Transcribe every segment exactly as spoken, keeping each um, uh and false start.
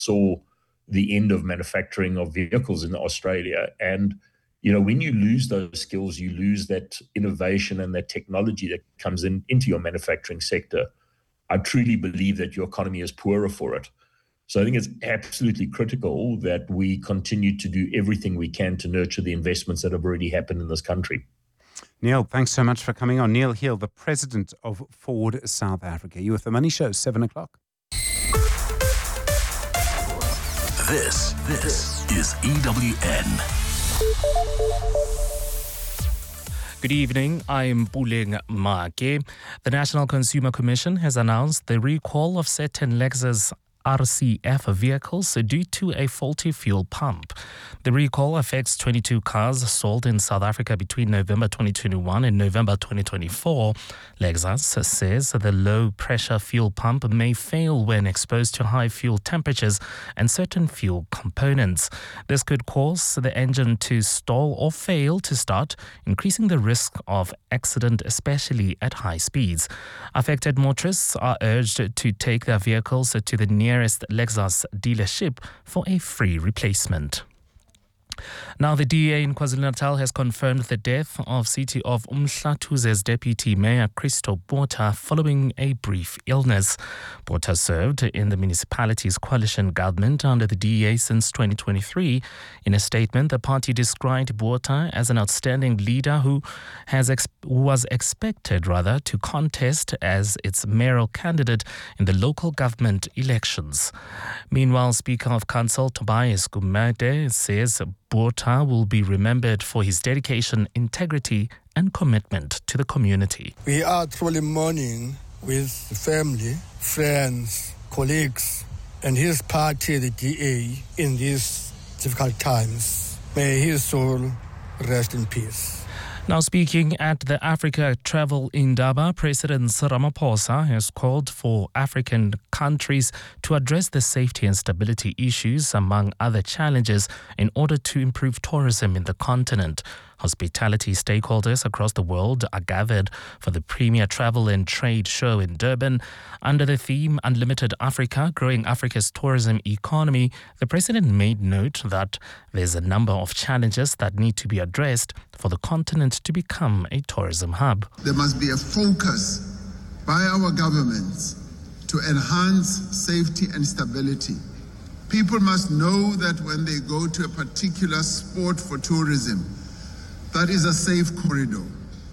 saw the end of manufacturing of vehicles in Australia. And, you know, when you lose those skills, you lose that innovation and that technology that comes in into your manufacturing sector. I truly believe that your economy is poorer for it. So I think it's absolutely critical that we continue to do everything we can to nurture the investments that have already happened in this country. Neil, thanks so much for coming on. Neil Hill, the president of Ford South Africa. You with The Money Show, seven o'clock. This, this is E W N. Good evening, I'm Puleng Make. The National Consumer Commission has announced the recall of certain Lexus R C F vehicles due to a faulty fuel pump. The recall affects twenty-two cars sold in South Africa between November twenty twenty-one and November twenty twenty-four. Lexus says the low-pressure fuel pump may fail when exposed to high fuel temperatures and certain fuel components. This could cause the engine to stall or fail to start, increasing the risk of accident, especially at high speeds. Affected motorists are urged to take their vehicles to the nearest nearest Lexus dealership for a free replacement. Now, the D A in KwaZulu-Natal has confirmed the death of City of Umhlathuze's Deputy Mayor Christo Botha following a brief illness. Botha served in the municipality's coalition government under the D A since twenty twenty-three. In a statement, the party described Botha as an outstanding leader who has ex- who was expected rather to contest as its mayoral candidate in the local government elections. Meanwhile, Speaker of Council Tobias Gumede says Botha will be remembered for his dedication, integrity and commitment to the community. We are truly mourning with the family, friends, colleagues and his party, the D A, in these difficult times. May his soul rest in peace. Now, speaking at the Africa Travel Indaba, President Ramaphosa has called for African countries to address the safety and stability issues, among other challenges, in order to improve tourism in the continent. Hospitality stakeholders across the world are gathered for the Premier Travel and Trade Show in Durban. Under the theme Unlimited Africa, Growing Africa's Tourism Economy, the President made note that there's a number of challenges that need to be addressed for the continent to become a tourism hub. There must be a focus by our governments to enhance safety and stability. People must know that when they go to a particular spot for tourism, that is a safe corridor,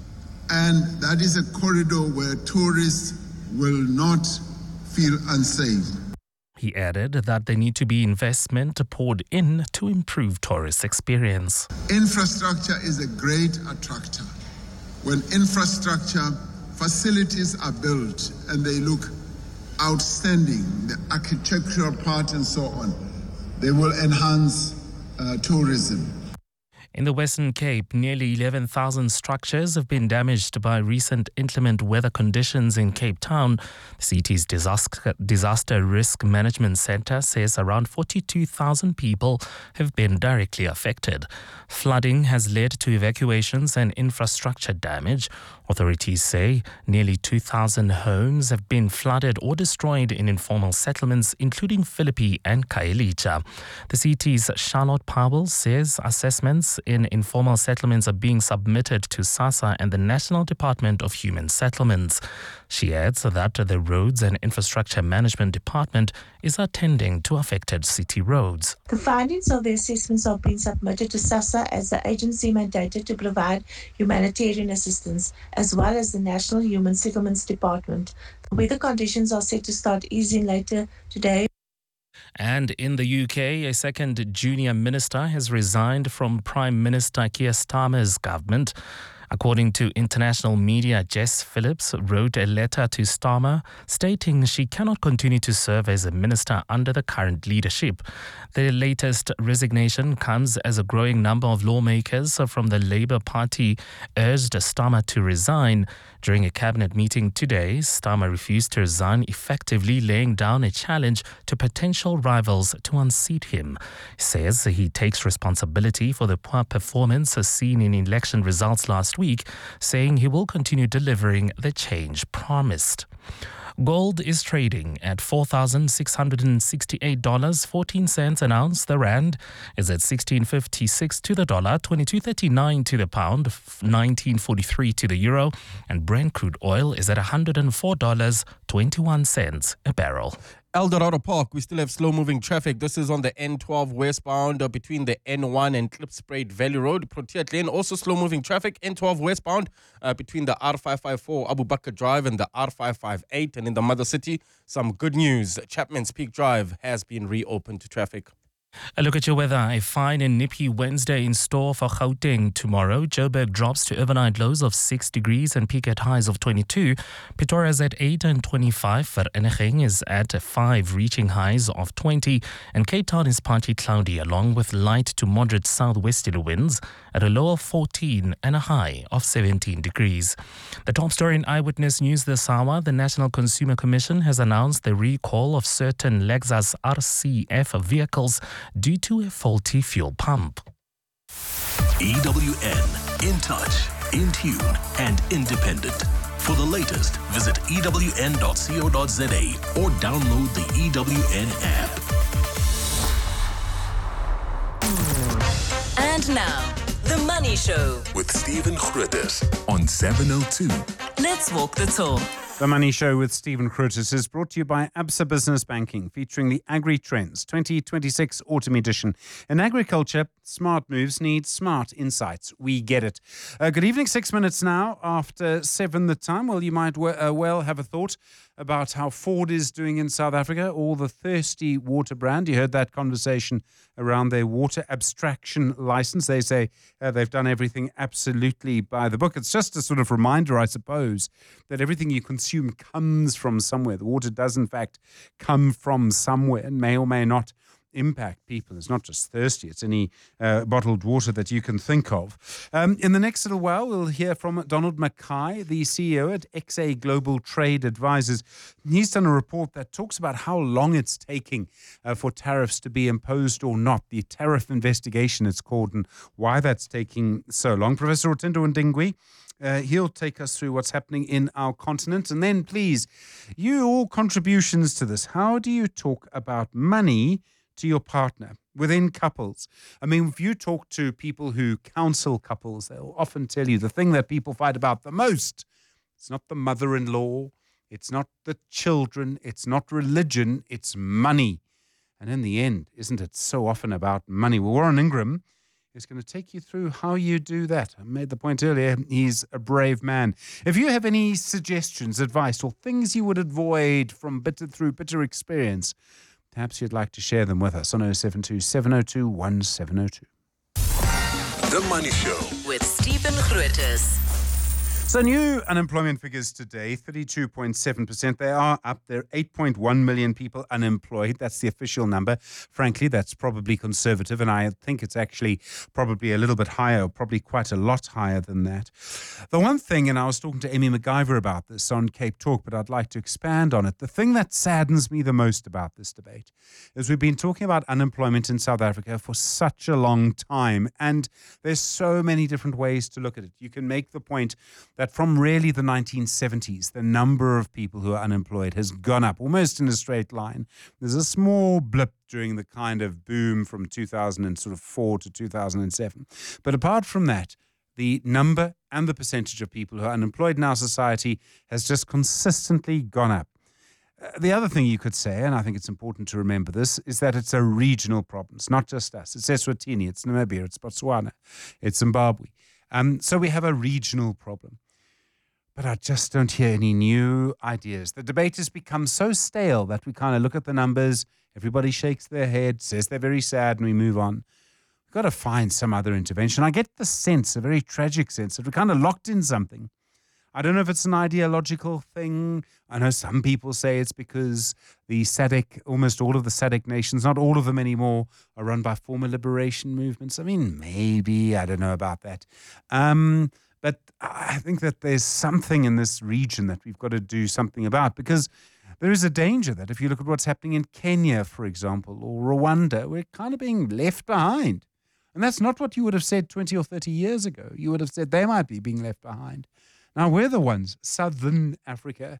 and that is a corridor where tourists will not feel unsafe. He added that there need to be investment poured in to improve tourist experience. Infrastructure is a great attractor. When infrastructure facilities are built and they look outstanding, the architectural part and so on, they will enhance uh, tourism. In the Western Cape, nearly eleven thousand structures have been damaged by recent inclement weather conditions in Cape Town. The city's disaster, disaster Risk Management Centre says around forty-two thousand people have been directly affected. Flooding has led to evacuations and infrastructure damage. Authorities say nearly two thousand homes have been flooded or destroyed in informal settlements, including Philippi and Khayelitsha. The city's Charlotte Powell says assessments in informal settlements are being submitted to SASSA and the National Department of Human Settlements. She adds that the Roads and Infrastructure Management Department is attending to affected city roads. The findings of the assessments have been submitted to SASSA as the agency mandated to provide humanitarian assistance, as well as the National Human Settlements Department. The weather conditions are set to start easing later today. And in the U K, a second junior minister has resigned from Prime Minister Keir Starmer's government. According to international media, Jess Phillips wrote a letter to Starmer stating she cannot continue to serve as a minister under the current leadership. The latest resignation comes as a growing number of lawmakers from the Labour Party urged Starmer to resign. During a cabinet meeting today, Starmer refused to resign, effectively laying down a challenge to potential rivals to unseat him. He says he takes responsibility for the poor performance seen in election results last week, saying he will continue delivering the change promised. Gold is trading at four thousand six hundred sixty-eight dollars and fourteen cents an ounce. The rand is at sixteen fifty-six to the dollar, twenty-two thirty-nine to the pound, nineteen forty-three to the euro, and Brent crude oil is at one hundred four dollars and twenty-one cents a barrel. Eldorado Park, we still have slow-moving traffic. This is on the N twelve westbound uh, between the N one and Klipspruit Valley Road. Protea Glen, also slow-moving traffic. N twelve westbound uh, between the R five five four Abu Bakr Drive and the R five five eight. And in the Mother City, some good news. Chapman's Peak Drive has been reopened to traffic. A look at your weather. A fine and nippy Wednesday in store for Gauteng tomorrow. Joburg drops to overnight lows of six degrees and peak at highs of twenty-two. Pretoria is at eight and twenty-five. Vereeniging is at five, reaching highs of twenty. And Cape Town is partly cloudy, along with light to moderate southwesterly winds at a low of fourteen and a high of seventeen degrees. The top story in Eyewitness News this hour. The National Consumer Commission has announced the recall of certain Lexus R C F vehicles due to a faulty fuel pump. E W N, in touch, in tune, and independent. For the latest, visit E W N dot co dot za or download the E W N app. And now, The Money Show with Stephen Grootes on seven oh two. Let's walk the talk. The Money Show with Stephen Grootes is brought to you by Absa Business Banking, featuring the Agri Trends twenty twenty-six Autumn Edition. In agriculture, smart moves need smart insights. We get it. Uh, good evening, six minutes now after seven the time. Well, you might w- uh, well have a thought about how Ford is doing in South Africa, or the Thirsty Water brand. You heard that conversation around their water abstraction license. They say uh, they've done everything absolutely by the book. It's just a sort of reminder, I suppose, that everything you consume comes from somewhere. The water does, in fact, come from somewhere and may or may not impact people. It's not just thirsty, it's any uh, bottled water that you can think of. Um, in the next little while, we'll hear from Donald Mackay, the C E O at X A Global Trade Advisors. He's done a report that talks about how long it's taking uh, for tariffs to be imposed or not. The tariff investigation, it's called, and why that's taking so long. Professor Otindo Ndingwi, Uh, he'll take us through what's happening in our continent. And then, please, you all contributions to this. How do you talk about money to your partner within couples? I mean, if you talk to people who counsel couples, they'll often tell you the thing that people fight about the most, it's not the mother-in-law, it's not the children, it's not religion, it's money. And in the end, isn't it so often about money? Well, Warren Ingram is going to take you through how you do that. I made the point earlier, he's a brave man. If you have any suggestions, advice, or things you would avoid from bitter through bitter experience, perhaps you'd like to share them with us on oh seven two, seven oh two, one seven oh two. The Money Show with Stephen Grootes. So new unemployment figures today, thirty-two point seven percent. They are up. There are eight point one million people unemployed. That's the official number. Frankly, that's probably conservative, and I think it's actually probably a little bit higher, or probably quite a lot higher than that. The one thing, and I was talking to Amy MacGyver about this on Cape Talk, but I'd like to expand on it. The thing that saddens me the most about this debate is we've been talking about unemployment in South Africa for such a long time, and there's so many different ways to look at it. You can make the point that from really the nineteen seventies, the number of people who are unemployed has gone up almost in a straight line. There's a small blip during the kind of boom from two thousand four to two thousand seven. But apart from that, the number and the percentage of people who are unemployed in our society has just consistently gone up. Uh, the other thing you could say, and I think it's important to remember this, is that it's a regional problem. It's not just us. It's Eswatini, it's Namibia, it's Botswana, it's Zimbabwe. Um, so we have a regional problem. But I just don't hear any new ideas. The debate has become so stale that we kind of look at the numbers, everybody shakes their head, says they're very sad, and we move on. We've got to find some other intervention. I get the sense, a very tragic sense, that we're kind of locked in something. I don't know if it's an ideological thing. I know some people say it's because the S A D C, almost all of the S A D C nations, not all of them anymore, are run by former liberation movements. I mean, maybe, I don't know about that. Um... But I think that there's something in this region that we've got to do something about, because there is a danger that if you look at what's happening in Kenya, for example, or Rwanda, we're kind of being left behind. And that's not what you would have said twenty or thirty years ago. You would have said they might be being left behind. Now, we're the ones, Southern Africa,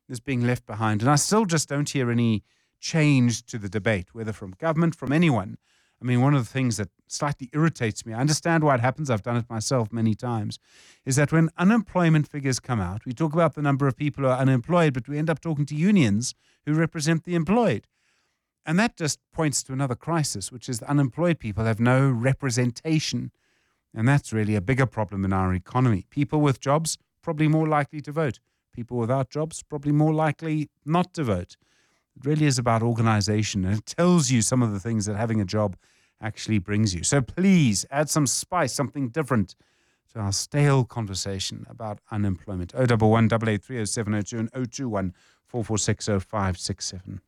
is being left behind. And I still just don't hear any change to the debate, whether from government, from anyone. I mean, one of the things that slightly irritates me, I understand why it happens, I've done it myself many times, is that when unemployment figures come out, we talk about the number of people who are unemployed, but we end up talking to unions who represent the employed. And that just points to another crisis, which is the unemployed people have no representation. And that's really a bigger problem in our economy. People with jobs, probably more likely to vote. People without jobs, probably more likely not to vote. It really is about organization, and it tells you some of the things that having a job actually brings you. So please add some spice, something different to our stale conversation about unemployment. oh one one, eight eight three, oh seven oh two and oh two one, four four six oh five six seven.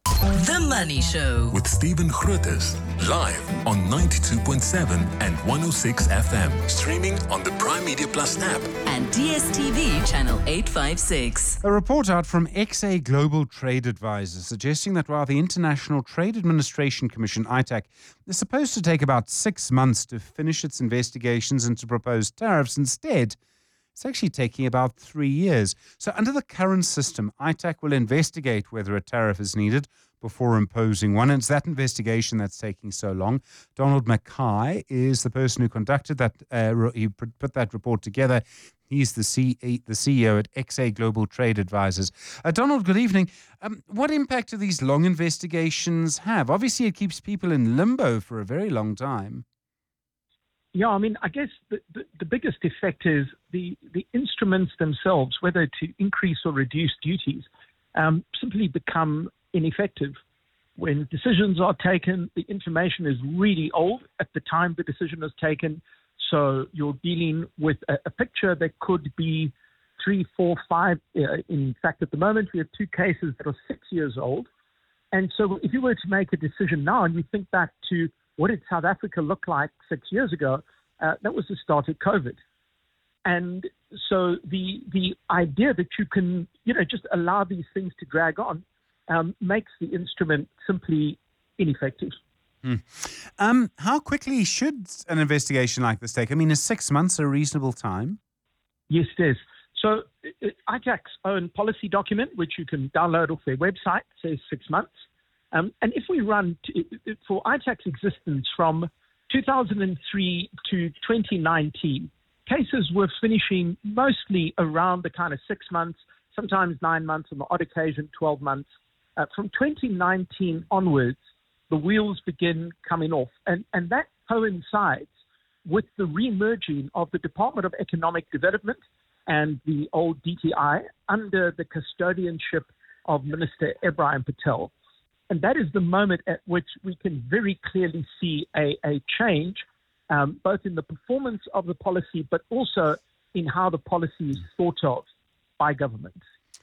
The Money Show with Stephen Grootes, live on ninety-two point seven and one oh six F M, streaming on the Prime Media Plus app and D S T V channel eight fifty-six. A report out from X A Global Trade Advisors suggesting that while the International Trade Administration Commission, I T A C, is supposed to take about six months to finish its investigations into proposed tariffs, instead, it's actually taking about three years. So under the current system, I T A C will investigate whether a tariff is needed before imposing one. And it's that investigation that's taking so long. Donald Mackay is the person who conducted that, uh, he put that report together. He's the, C- the C E O at X A Global Trade Advisors. Uh, Donald, good evening. Um, what impact do these long investigations have? Obviously, it keeps people in limbo for a very long time. Yeah, I mean, I guess the, the, the biggest effect is the, the instruments themselves, whether to increase or reduce duties, um, simply become ineffective. When decisions are taken, the information is really old at the time the decision is taken. So you're dealing with a, a picture that could be three, four, five. Uh, in fact, at the moment, we have two cases that are six years old. And so if you were to make a decision now and you think back to what did South Africa look like six years ago, uh, that was the start of COVID. And so the the idea that you can, you know, just allow these things to drag on um, makes the instrument simply ineffective. Hmm. Um, how quickly should an investigation like this take? I mean, is six months a reasonable time? Yes, it is. So uh, I T A C's own policy document, which you can download off their website, says six months. Um, and if we run to, for I T A C's existence from two thousand three to twenty nineteen, cases were finishing mostly around the kind of six months, sometimes nine months, on the odd occasion, twelve months. Uh, from twenty nineteen onwards, the wheels begin coming off. And, and that coincides with the re-merging of the Department of Economic Development and the old D T I under the custodianship of Minister Ebrahim Patel. And that is the moment at which we can very clearly see a, a change, um, both in the performance of the policy, but also in how the policy is thought of by government.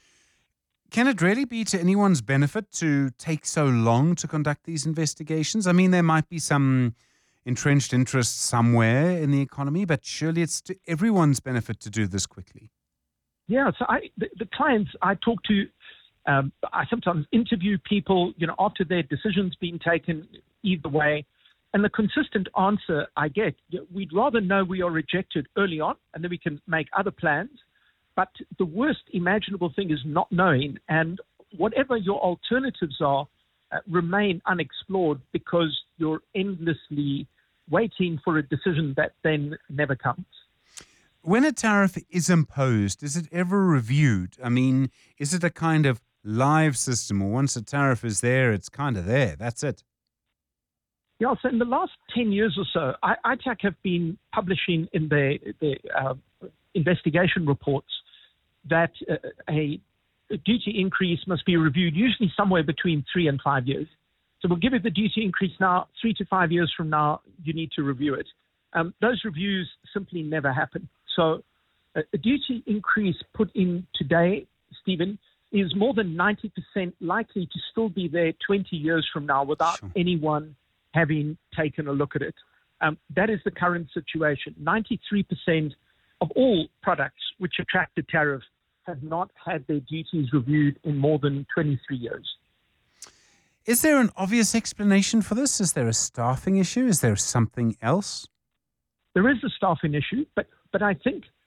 Can it really be to anyone's benefit to take so long to conduct these investigations? I mean, there might be some entrenched interests somewhere in the economy, but surely it's to everyone's benefit to do this quickly. Yeah, so I, the, the clients I talk to, Um, I sometimes interview people, you know, after their decisions being taken either way. And the consistent answer I get, we'd rather know we are rejected early on and then we can make other plans. But the worst imaginable thing is not knowing. And whatever your alternatives are, uh, remain unexplored because you're endlessly waiting for a decision that then never comes. When a tariff is imposed, is it ever reviewed? I mean, is it a kind of live system, or once a tariff is there, it's kind of there? That's it. Yeah, so in the last ten years or so, I, I T A C have been publishing in their, their uh, investigation reports that uh, a, a duty increase must be reviewed usually somewhere between three and five years. So we'll give it the duty increase now, three to five years from now, you need to review it. Um, those reviews simply never happen. So a, a duty increase put in today, Stephen, is more than ninety percent likely to still be there twenty years from now without sure. anyone having taken a look at it. Um, that is the current situation. ninety-three percent of all products which attract a tariff have not had their duties reviewed in more than twenty-three years. Is there an obvious explanation for this? Is there a staffing issue? Is there something else? There is a staffing issue, but, but I think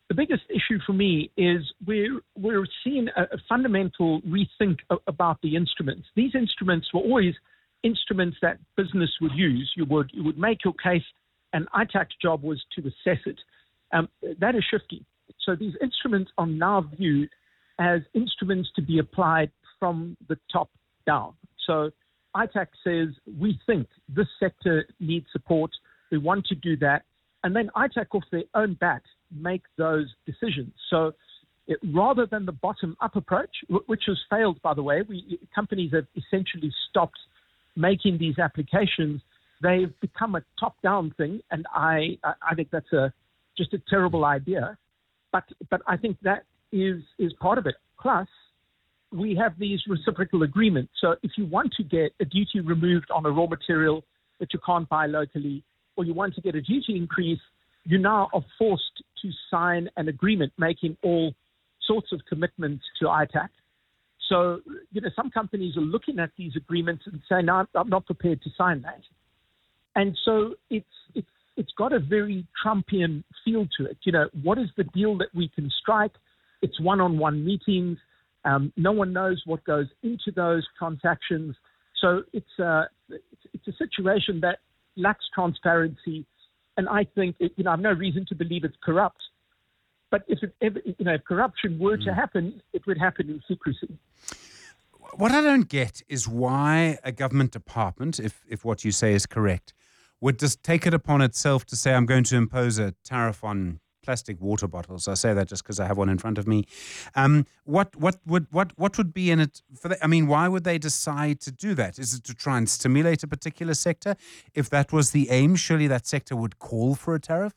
the biggest issue for me is we're, we're seeing a, a fundamental rethink a, about the instruments. These instruments were always instruments that business would use. You would, you would make your case, and I TAC's job was to assess it. Um, that is shifting. So these instruments are now viewed as instruments to be applied from the top down. So I TAC says, we think this sector needs support. We want to do that. And then I TAC off their own bat make those decisions. So it, rather than the bottom-up approach, which has failed, by the way, we, companies have essentially stopped making these applications. They've become a top-down thing, and I, I think that's a just a terrible idea. But but I think that is is part of it. Plus, we have these reciprocal agreements. So if you want to get a duty removed on a raw material that you can't buy locally, or you want to get a duty increase, you now are forced to sign an agreement making all sorts of commitments to I TAC. So, you know, some companies are looking at these agreements and saying, no, I'm not prepared to sign that. And so it's it's it's got a very Trumpian feel to it. You know, what is the deal that we can strike? It's one-on-one meetings. Um, no one knows what goes into those transactions. So it's a, it's, it's a situation that lacks transparency. And I think, it, you know, I have no reason to believe it's corrupt. But if, it, if you know, if corruption were mm. to happen, it would happen in secrecy. What I don't get is why a government department, if if what you say is correct, would just take it upon itself to say, I'm going to impose a tariff on plastic water bottles. I say that just because I have one in front of me. Um, what what would what what would be in it for that? I mean, why would they decide to do that? Is it to try and stimulate a particular sector? If that was the aim, surely that sector would call for a tariff.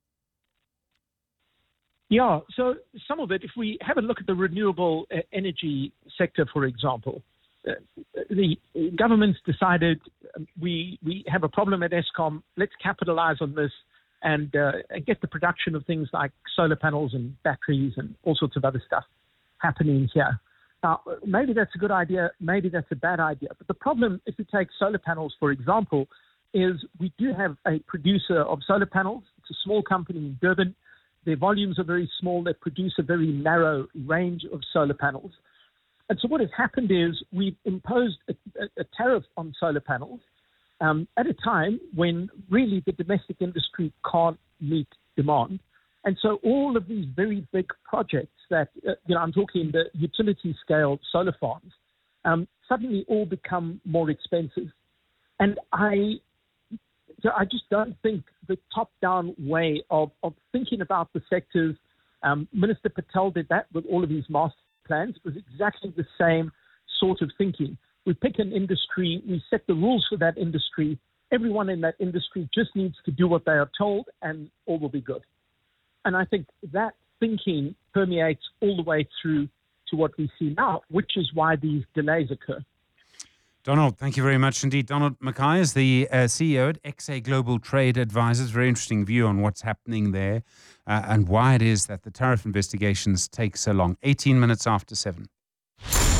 Yeah, so some of it, if we have a look at the renewable uh, energy sector, for example, uh, the government's decided um, we we have a problem at Eskom, let's capitalize on this and uh, get the production of things like solar panels and batteries and all sorts of other stuff happening here. Now, maybe that's a good idea, maybe that's a bad idea. But the problem, if you take solar panels, for example, is we do have a producer of solar panels. It's a small company in Durban. Their volumes are very small. They produce a very narrow range of solar panels. And so what has happened is we've imposed a, a, a tariff on solar panels um, at a time when really the domestic industry can't meet demand. And so all of these very big projects that, uh, you know, I'm talking the utility scale solar farms, um, suddenly all become more expensive. And I... So I just don't think the top-down way of, of thinking about the sectors, um, Minister Patel did that with all of his master plans. It was exactly the same sort of thinking. We pick an industry, we set the rules for that industry. Everyone in that industry just needs to do what they are told and all will be good. And I think that thinking permeates all the way through to what we see now, which is why these delays occur. Donald, thank you very much indeed. Donald Mackay is the uh, C E O at X A Global Trade Advisors. Very interesting view on what's happening there uh, and why it is that the tariff investigations take so long. eighteen minutes after seven.